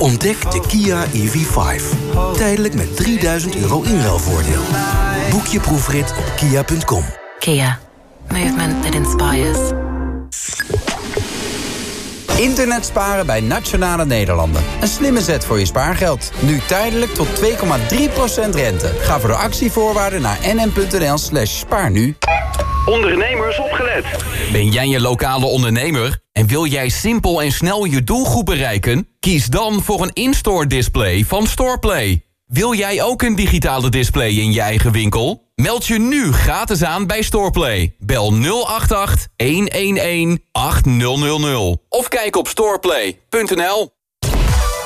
Ontdek de Kia EV5. Tijdelijk met €3000 inruilvoordeel. Boek je proefrit op kia.com. Kia. Movement that inspires. Internet sparen bij Nationale Nederlanden. Een slimme zet voor je spaargeld. Nu tijdelijk tot 2,3% rente. Ga voor de actievoorwaarden naar nm.nl/spaarnu. Ondernemers opgelet. Ben jij je lokale ondernemer en wil jij simpel en snel je doelgroep bereiken? Kies dan voor een in-store display van Storeplay. Wil jij ook een digitale display in je eigen winkel? Meld je nu gratis aan bij Storeplay. Bel 088 111 8000 of kijk op storeplay.nl.